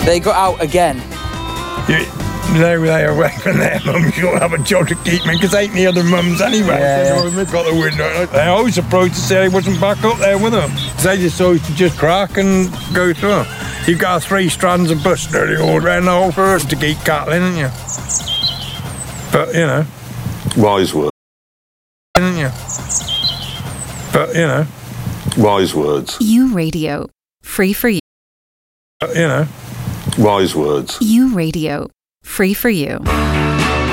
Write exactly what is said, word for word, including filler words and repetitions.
They got out again. You, they were there when their mums you'll have a job to keep me because ain't the other mums anyway. Yeah, so yeah. They've got the window. They're always surprised to say I wasn't back up there with them. They decided to just crack and go through. You've got three strands of bus nearly all around the whole forest to keep cattle in, haven't you? But, you know. Wise words. Haven't you? But, you know. Wise words. U Radio. Free for you. But, you know. Wise words. U Radio. Free for you.